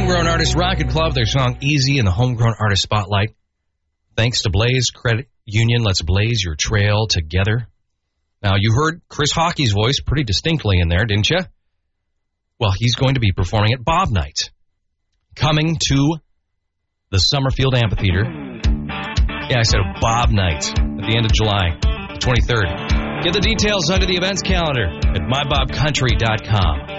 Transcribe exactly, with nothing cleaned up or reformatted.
Homegrown Artist Rocket Club, their song Easy in the Homegrown Artist Spotlight. Thanks to Blaze Credit Union, let's blaze your trail together. Now, you heard Chris Hockey's voice pretty distinctly in there, didn't you? Well, he's going to be performing at Bob Night, coming to the Summerfield Amphitheater. Yeah, I said Bob Night at the end of July, the twenty-third. Get the details under the events calendar at my bob country dot com.